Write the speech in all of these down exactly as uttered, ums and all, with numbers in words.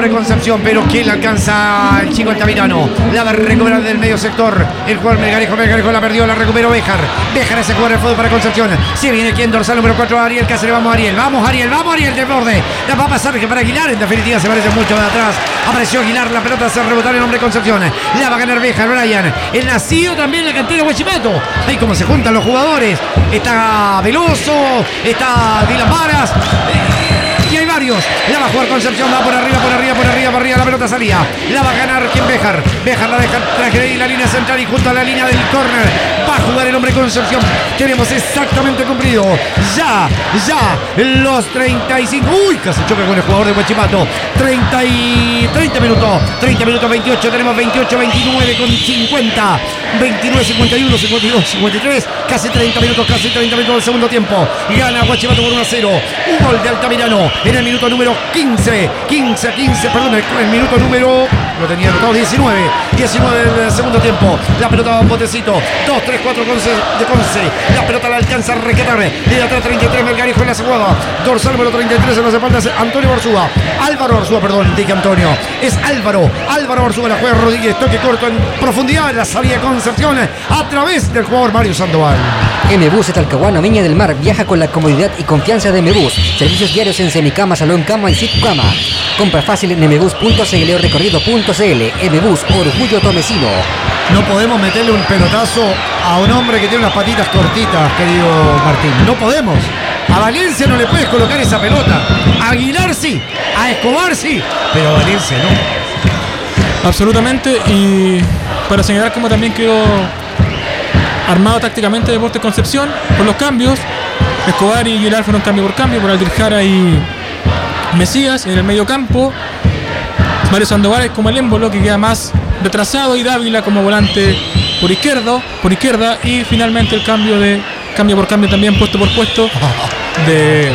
hombre Concepción, pero ¿quién le alcanza el chico Altamirano? La va a recuperar del medio sector. El jugador Melgarejo, Melgarejo la perdió, la recuperó Béjar. Béjar ese jugador de fútbol para Concepción. Si viene quien dorsal número cuatro, Ariel Cáceres. Vamos Ariel, vamos Ariel, vamos Ariel de borde. La va a pasar que para Aguilar, en definitiva se parece mucho de atrás. Apareció Aguilar, la pelota se rebotar en hombre Concepción. La va a ganar Béjar, Brian. El nacido también la cantera de Huachipato. Ahí como se juntan los jugadores. Está Veloso, está Dylan Varas. Y hay varios. La va a jugar Concepción, va por arriba, por arriba, por arriba, por arriba. La pelota salía. La va a ganar quien Béjar. Béjar la deja tras de la línea central y junto a la línea del córner. Va a jugar el hombre Concepción. Tenemos exactamente cumplido. Ya, ya, los treinta y cinco. Uy, casi choca con el jugador de Huachipato. treinta y treinta minutos. treinta minutos veintiocho. Tenemos veintiocho, veintinueve con cincuenta. veintinueve, cincuenta y uno, cincuenta y dos, cincuenta y tres. Casi treinta minutos, casi treinta minutos del segundo tiempo. Gana Huachipato por uno a cero. Un gol de Altamirano en el minuto número quince. quince, quince, perdón, el minuto número. Lo tenía anotado, diecinueve. diecinueve del segundo tiempo. La pelota va a un botecito. dos, tres, cuatro Conce, de Conce. La pelota la alcanza a rescatar. De atrás treinta y tres, Melgarejo en la jugada. Dorsal número treinta y tres en las espaldas. Antonio Orsúa. Álvaro Orsúa, perdón, dije Antonio. Es Álvaro. Álvaro Orsúa, la juega Rodríguez. Toque corto en profundidad. La salida de Concepción a través del jugador Mario Sandoval. M-Bus de Talcahuano, Viña del Mar. Viaja con la comodidad y confianza de M-Bus. Servicios diarios en semicama, salón cama y sit cama. Compra fácil en mbus punto c l o recorrido punto c l. M-Bus, orgullo tomecino. No podemos meterle un pelotazo a un hombre que tiene unas patitas cortitas, querido Martín. No podemos. A Valencia no le puedes colocar esa pelota. A Aguilar sí, a Escobar sí, pero a Valencia no. Absolutamente. Y para señalar cómo también quedó armado tácticamente Deportes Concepción con los cambios. Escobar y Aguilar fueron cambio por cambio por Aldirjara y Mesías en el medio campo. Mario Sandoval como el émbolo que queda más retrasado y Dávila como volante por izquierdo, por izquierda. Y finalmente el cambio de cambio por cambio también puesto por puesto de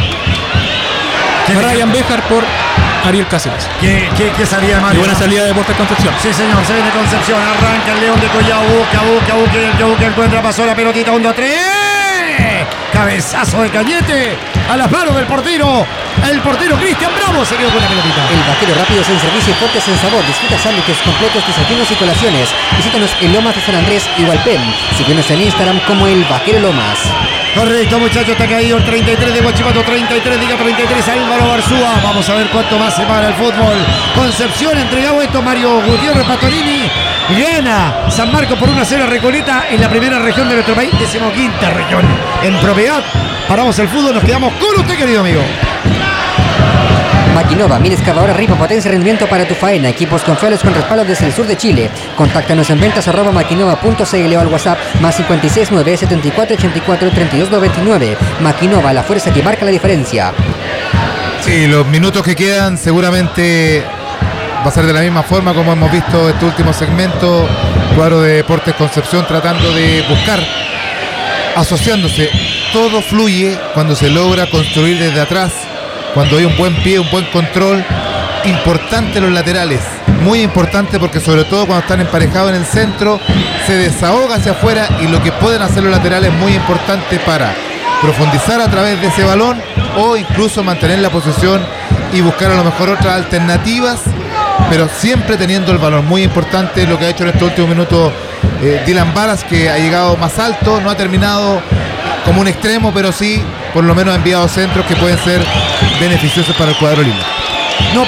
Brian Béjar por Ariel Cáceres. ¿Qué, qué, qué salida, Mario? Y buena salida de Deportes Concepción. Sí, señor, se viene Concepción. Arranca el León de Collao. Busca, busca, busca. El que busca encuentra. Pasó la pelotita. uno, tres. Cabezazo de Cañete a las manos del portero. El portero Cristian Bravo se quedó con la pelotita. El vaquero rápido en servicio y fuertes en sabor. Disfruta sándwiches completos, desayunos y colaciones. Visítanos en Lomas de San Andrés y Hualpén. Síguenos en Instagram como el Vaquero Lomas. Correcto, muchachos, está caído el treinta y tres de Huachipato, treinta y tres, diga treinta y tres, Álvaro Barzúa. Vamos a ver cuánto más se para el fútbol. Concepción, entregado esto, Mario Gutiérrez Pastorini. Gana San Marcos por una cero a Recoleta en la primera región de nuestro país, decimoquinta región en propiedad. Paramos el fútbol, nos quedamos con usted, querido amigo. Maquinova, mil excavadora Ripo, potencia y rendimiento para tu faena. Equipos confiables con respaldo desde el sur de Chile. Contáctanos en ventas arroba maquinova punto c l o al WhatsApp más cincuenta y seis, nueve, setenta y cuatro, ochenta y cuatro, treinta y dos, noventa y nueve. Maquinova, la fuerza que marca la diferencia. Sí, los minutos que quedan seguramente va a ser de la misma forma como hemos visto este último segmento. Cuadro de Deportes Concepción tratando de buscar, asociándose. Todo fluye cuando se logra construir desde atrás, cuando hay un buen pie, un buen control. Importante los laterales, muy importante, porque sobre todo cuando están emparejados en el centro se desahoga hacia afuera, y lo que pueden hacer los laterales es muy importante para profundizar a través de ese balón o incluso mantener la posesión y buscar a lo mejor otras alternativas, pero siempre teniendo el balón. Muy importante lo que ha hecho en estos últimos minutos eh, Dylan Varas, que ha llegado más alto, no ha terminado como un extremo, pero sí por lo menos ha enviado centros que pueden ser beneficiosos para el cuadro lindo. No.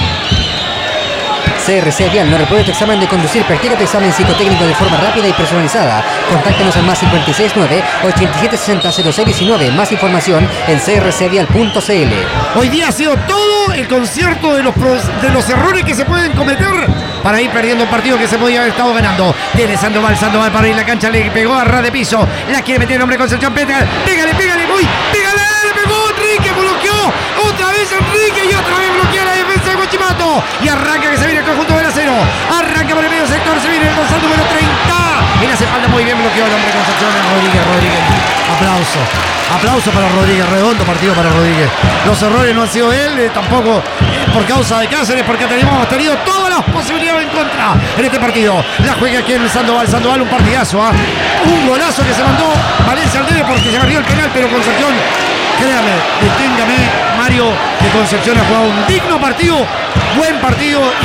C R C Vial, no repruebe tu examen de conducir, practica tu examen psicotécnico de forma rápida y personalizada. Contáctanos al más cincuenta y seis, nueve, ochenta y siete, sesenta, cero seis diecinueve. Más información en c r c vial punto c l. Hoy día ha sido todo el concierto de los, de los errores que se pueden cometer para ir perdiendo un partido que se podía haber estado ganando. Tiene Sandoval, Sandoval para ir a la cancha, le pegó a ras de piso, la quiere meter el hombre Concepción, pégale, pégale, pégale, muy, pégale, le pegó Enrique, bloqueó, otra vez Enrique y otra vez bloquea la defensa de Huachipato, y arranca que se viene el conjunto del acero, arranca por el medio sector, se viene el dorsal número treinta, en la espalda muy bien bloqueó el hombre Concepción, Rodríguez, Rodríguez, aplauso. Aplauso para Rodríguez, redondo partido para Rodríguez. Los errores no han sido él, eh, tampoco eh, por causa de Cáceres, porque teníamos tenido todas las posibilidades en contra en este partido. La juega aquí en Sandoval, Sandoval, un partidazo, ¿eh? Un golazo que se mandó Valencia al debe porque se perdió el penal, pero Concepción, créame, distíngame, Mario, que Concepción ha jugado un digno partido, buen partido.